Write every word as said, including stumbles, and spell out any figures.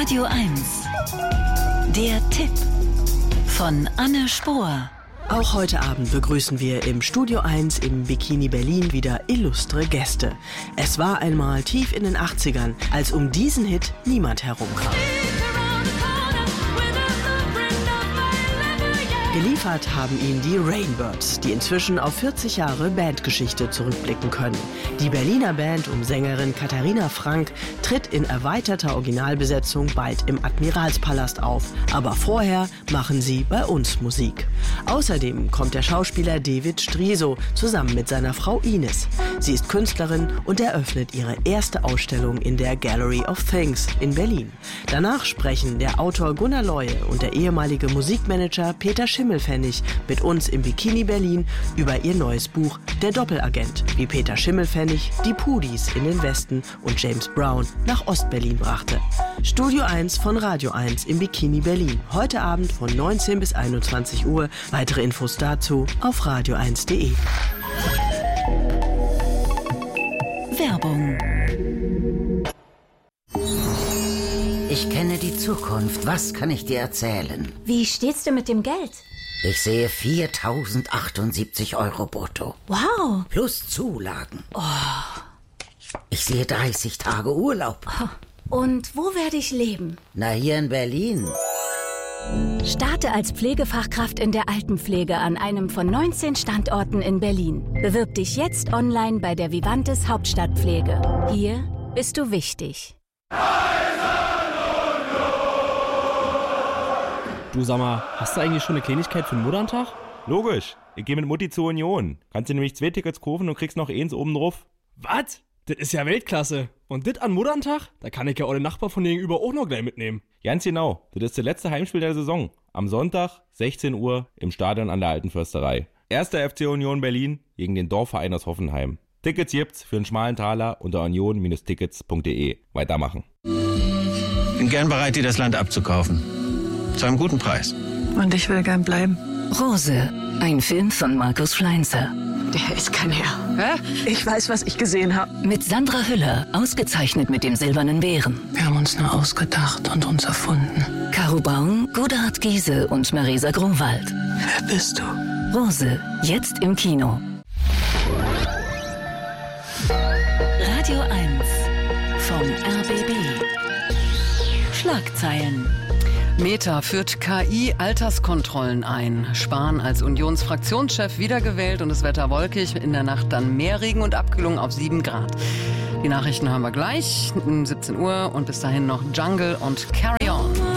Radio eins. Der Tipp von Anne Spohr. Auch heute Abend begrüßen wir im Studio eins im Bikini Berlin wieder illustre Gäste. Es war einmal tief in den achtzigern, als um diesen Hit niemand herumkam. Geliefert haben ihn die Rainbirds, die inzwischen auf vierzig Jahre Bandgeschichte zurückblicken können. Die Berliner Band um Sängerin Katharina Frank tritt in erweiterter Originalbesetzung bald im Admiralspalast auf. Aber vorher machen sie bei uns Musik. Außerdem kommt der Schauspieler David Striso zusammen mit seiner Frau Ines. Sie ist Künstlerin und eröffnet ihre erste Ausstellung in der Gallery of Things in Berlin. Danach sprechen der Autor Gunnar Leue und der ehemalige Musikmanager Peter Schimmelpfennig mit uns im Bikini Berlin über ihr neues Buch Der Doppelagent, wie Peter Schimmelpfennig die Pudis in den Westen und James Brown nach Ostberlin brachte. Studio eins von Radio eins im Bikini Berlin. Heute Abend von neunzehn bis einundzwanzig Uhr. Weitere Infos dazu auf radio eins punkt de. Werbung. Ich kenne die Zukunft. Was kann ich dir erzählen? Wie steht's denn mit dem Geld? Ich sehe viertausendachtundsiebzig Euro brutto. Wow. Plus Zulagen. Oh. Ich sehe dreißig Tage Urlaub. Und wo werde ich leben? Na, hier in Berlin. Starte als Pflegefachkraft in der Altenpflege an einem von neunzehn Standorten in Berlin. Bewirb dich jetzt online bei der Vivantes Hauptstadtpflege. Hier bist du wichtig. Du, sag mal, hast du eigentlich schon eine Kleinigkeit für den Mutterntag? Logisch. Ich gehe mit Mutti zur Union. Kannst du nämlich zwei Tickets kaufen und kriegst noch eins oben drauf. Was? Das ist ja Weltklasse. Und das an Mutterntag? Da kann ich ja auch den Nachbar von gegenüber auch noch gleich mitnehmen. Ganz genau. Das ist das letzte Heimspiel der Saison. Am Sonntag, sechzehn Uhr, im Stadion an der Alten Försterei. Erster F C Union Berlin gegen den Dorfverein aus Hoffenheim. Tickets gibt's für einen schmalen Taler unter union Bindestrich tickets punkt de. Weitermachen. Bin gern bereit, dir das Land abzukaufen. Zu einem guten Preis. Und ich will gern bleiben. Rose, ein Film von Markus Schleinzer. Der ist kein Herr. Hä? Ich weiß, was ich gesehen habe. Mit Sandra Hüller, ausgezeichnet mit dem Silbernen Bären. Wir haben uns nur ausgedacht und uns erfunden. Caro Baum, Godehard Giese und Marisa Grunwald. Wer bist du? Rose, jetzt im Kino. Radio eins vom R B B. Schlagzeilen. Meta führt K I-Alterskontrollen ein. Spahn als Unionsfraktionschef wiedergewählt und das Wetter wolkig. In der Nacht dann mehr Regen und Abkühlung auf sieben Grad. Die Nachrichten hören wir gleich um siebzehn Uhr und bis dahin noch Jungle und Carry On.